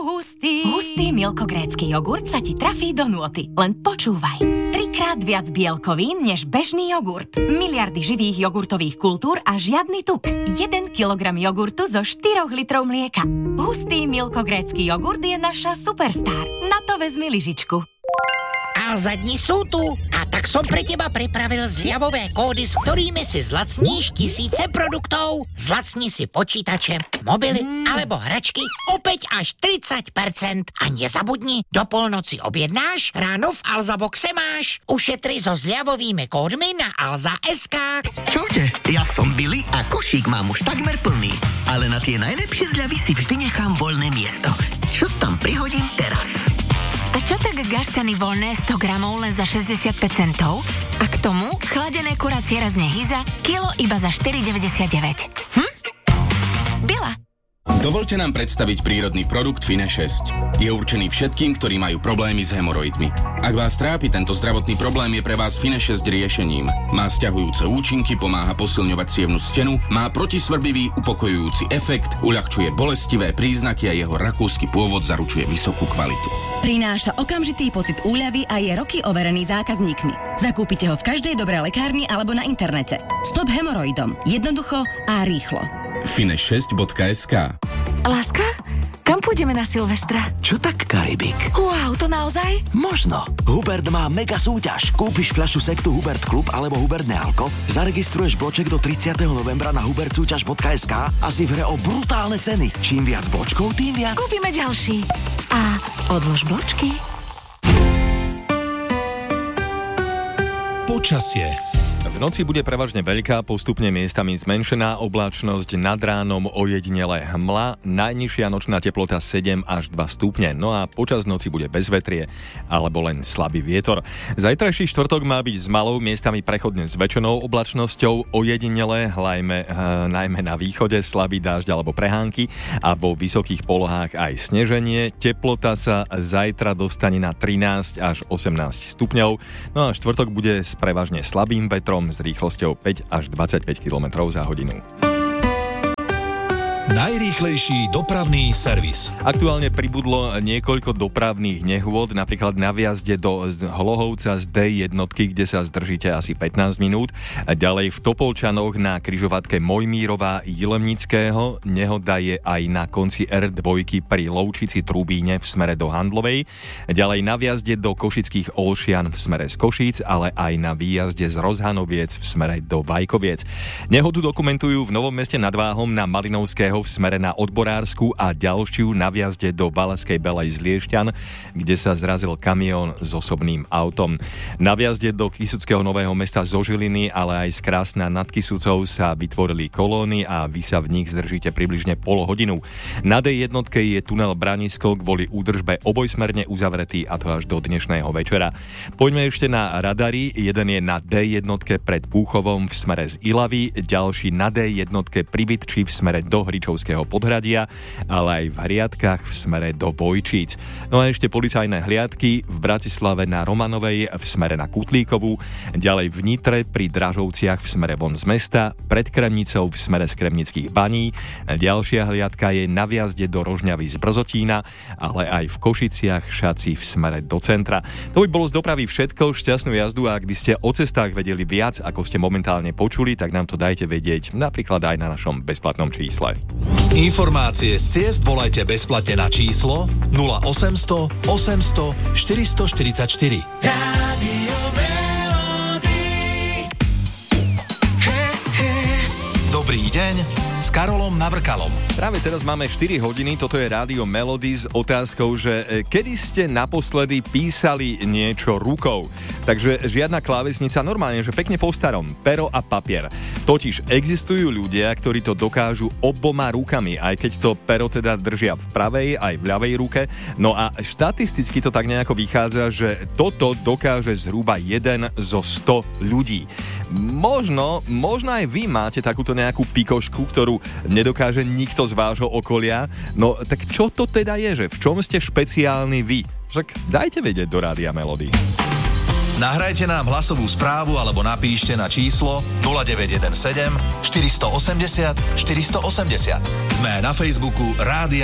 Hustý milkogrécky jogurt sa ti trafí do nôty. Len počúvaj. 3-krát viac bielkovín než bežný jogurt. Miliardy živých jogurtových kultúr a žiadny tuk. 1 kilogram jogurtu zo 4 litrov mlieka. Hustý milkogrécky jogurt je naša superstar. Na to vezmi lyžičku. Alza, dni sú tu a tak som pre teba pripravil zľavové kódy, s ktorými si zlacníš tisíce produktov. Zlacni si počítače, mobily alebo hračky o 5 až 30%. A nezabudni, do polnoci objednáš, ráno v Alza boxe máš. Ušetri so zľavovými kódmi na alza.sk. Čaute, ja som Billy a košík mám už takmer plný. Ale na tie najlepšie zľavy si vždy nechám voľné miesto. Čo tam prihodím teraz? A čo tak gaštany voľné 100 gramov len za 65 centov? A k tomu chladené kuracie razne Hyza kilo iba za 4,99. Bila. Dovoľte nám predstaviť prírodný produkt Fine 6. Je určený všetkým, ktorí majú problémy s hemoroidmi. Ak vás trápi tento zdravotný problém, je pre vás Fine 6 riešením. Má sťahujúce účinky, pomáha posilňovať cievnu stenu, má protisvrbivý upokojujúci efekt, uľahčuje bolestivé príznaky a jeho rakúsky pôvod zaručuje vysokú kvalitu. Prináša okamžitý pocit úľavy a je roky overený zákazníkmi. Zakúpite ho v každej dobrej lekárni alebo na internete. Stop hemoroidom. Jednoducho a rýchlo. Fine6.sk. Láska, kam pôjdeme na Silvestra? Čo tak, Karibik? Wow, to naozaj? Možno. Hubert má mega súťaž. Kúpiš fľašu sektu Hubert Klub alebo Hubert Nealko, zaregistruješ bloček do 30. novembra na hubertsúťaž.sk a si v hre o brutálne ceny. Čím viac bločkov, tým viac. Kúpime ďalší. A odlož bločky. Počasie. V noci bude prevažne veľká, postupne miestami zmenšená oblačnosť, nad ránom ojedinele hmla, najnižšia nočná teplota 7 až 2 stupne, no a počas noci bude bezvetrie alebo len slabý vietor. Zajtrajší štvrtok má byť s malou, miestami prechodne zväčšenou oblačnosťou, ojedinele najmä na východe slabý dážď alebo prehánky a vo vysokých polohách aj sneženie. Teplota sa zajtra dostane na 13 až 18 stupňov, no a štvrtok bude s prevažne slabým vetrom s rýchlosťou 5 až 25 km za hodinu. Najrýchlejší dopravný servis. Aktuálne pribudlo niekoľko dopravných nehôd, napríklad na vjazde do Hlohovca z D1, kde sa zdržíte asi 15 minút. Ďalej v Topolčanoch na križovatke Mojmírova Jilemnického. Nehoda je aj na konci R2 pri Lovčici Trubíne v smere do Handlovej. Ďalej na vjazde do Košických Olšian v smere z Košíc, ale aj na výjazde z Rozhanoviec v smere do Vajkoviec. Nehodu dokumentujú v Novom Meste nad Váhom na Malinovského v smere na Odborársku a ďalšiu na vjazde do Valaskej Belej z Liešťan, kde sa zrazil kamión s osobným autom. Na vjazde do Kysuckého Nového Mesta zo Žiliny, ale aj z Krásna nad Kysucou sa vytvorili kolóny a vy sa v nich zdržíte približne pol hodinu. Na D1 je tunel Branisko kvôli údržbe obojsmerne uzavretý, a to až do dnešného večera. Poďme ešte na radary. Jeden je na D1 pred Púchovom v smere z Ilavy, ďalší na D1 pri Bytči v smere do Hričovského Podhradia, ale aj v Hriadkach v smere do Bojčíc. No a ešte policajné hliadky v Bratislave na Romanovej v smere na Kutlíkovú, ďalej v Nitre pri Dražovciach v smere von z mesta, pred Kremnicou v smere z Kremnických Baní. Ďalšia hliadka je na vjazde do Rožňavy z Brzotína, ale aj v Košiciach, Šaci v smere do centra. To by bolo z dopravy všetko, šťastnú jazdu, a ak by ste o cestách vedeli viac, ako ste momentálne počuli, tak nám to dajte vedieť napríklad aj na našom bezplatnom čísle. Informácie z ciest volajte bezplatne na číslo 0800 800 444. Rádio Melody. Dobrý deň s Karolom Navrkalom. Práve teraz máme 4 hodiny, toto je Rádio Melody s otázkou, že kedy ste naposledy písali niečo rukou. Takže žiadna klávesnica, normálne, že pekne po starom, pero a papier. Totiž existujú ľudia, ktorí to dokážu oboma rukami, aj keď to pero teda držia v pravej aj v ľavej ruke. No a štatisticky to tak nejako vychádza, že toto dokáže zhruba 1 zo 100 ľudí. Možno aj vy máte takúto nejakú pikošku, ktorú nedokáže nikto z vášho okolia. No tak čo to teda je, že v čom ste špeciálni vy? Však dajte vedieť do Rádia Melody. Nahrajte nám hlasovú správu alebo napíšte na číslo 0917 480 480. Sme aj na Facebooku Rádia